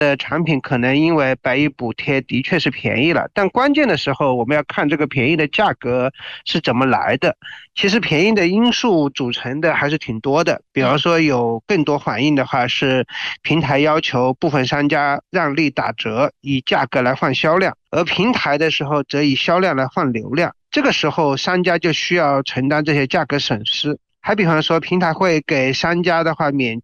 产品可能因为百亿补贴的确是便宜了，但关键的时候我们要看这个便宜的价格是怎么来的。其实便宜的因素组成的还是挺多的，比方说有更多反应的话是平台要求部分商家让利打折，以价格来换销量，而平台的时候则以销量来换流量，这个时候商家就需要承担这些价格损失。还比方说，平台会给商家的话免